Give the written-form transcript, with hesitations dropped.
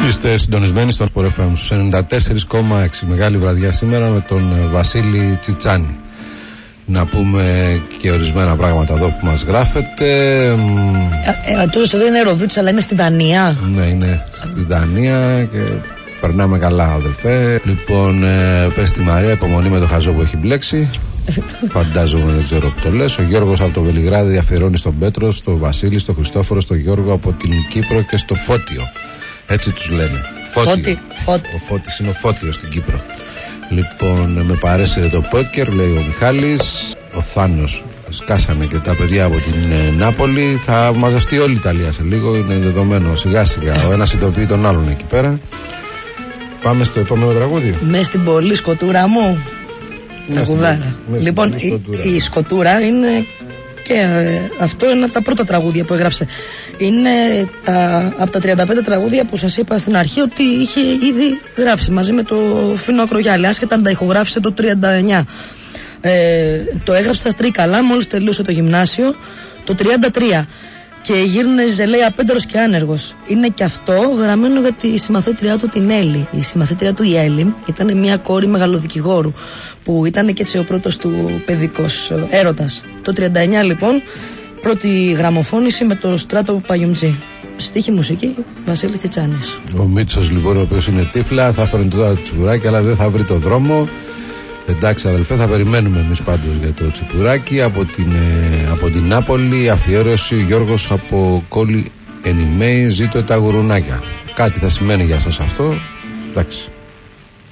Είστε συντονισμένοι στον Sport FM στους 94,6. Μεγάλη βραδιά σήμερα με τον Βασίλη Τσιτσάνη. Να πούμε και ορισμένα πράγματα εδώ που μας γράφετε. Τούτο εδώ είναι Ροδούτης, αλλά είναι στη Δανία. Ναι, είναι στη Δανία και περνάμε καλά, αδελφέ. Λοιπόν, πες τη Μαρία, υπομονή με το χαζό που έχει μπλέξει. Φαντάζομαι, δεν ξέρω που το λες. Ο Γιώργος από το Βελιγράδι αφιερώνει στον Πέτρο, στο Βασίλη, στο Χριστόφορο, στο Γιώργο από την Κύπρο και στο Φώτιο. Έτσι τους λένε. Φώτιο. Ο Φώτης είναι ο Φώτιος στην Κύπρο. Λοιπόν, με παρέσυρε το πόκερ, λέει ο Μιχάλης. Ο Θάνος. Σκάσανε και τα παιδιά από την Νάπολη. Θα μαζευτεί όλη η Ιταλία σε λίγο, είναι δεδομένο. Σιγά σιγά. Ο ένας ειδοποιεί τον άλλον εκεί πέρα. Πάμε στο επόμενο τραγούδι. Μες στην πολύ σκοτούρα μου. Τραγουδάρα. Λοιπόν, η σκοτούρα είναι και αυτό είναι από τα πρώτα τραγούδια που έγραψε. Είναι από τα 35 τραγούδια που σας είπα στην αρχή ότι είχε ήδη γράψει μαζί με το Φίνο Ακρογιάλη, άσχετα αν τα ηχογράφησε το 39. Το έγραψε στα Στρίκαλα μόλις τελείωσε το γυμνάσιο το 33 και γύρνεζε, λέει, απέντερος και άνεργος. Είναι και αυτό γραμμένο για τη συμμαθήτριά του την Έλλη. Η συμμαθήτριά του η Έλλη ήταν μια κόρη μεγαλοδικηγόρου που ήταν και έτσι ο πρώτος του παιδικός έρωτας. Το 39 λοιπόν πρώτη γραμμοφώνηση με το Στράτο Παγιουμτζή. Στίχη μουσική Βασίλη Τσιτσάνης. Ο Μίτσος λοιπόν, ο οποίος είναι τύφλα, θα φέρνει τώρα το τσιπουράκι αλλά δεν θα βρει το δρόμο. Εντάξει αδελφέ, θα περιμένουμε εμείς πάντως για το τσιπουράκι από την Νάπολη. Αφιέρωση Γιώργος από Κόλλη Ενημέη, ζήτω τα γουρουνάκια. Κάτι θα σημαίνει για σας αυτό. Εντάξει.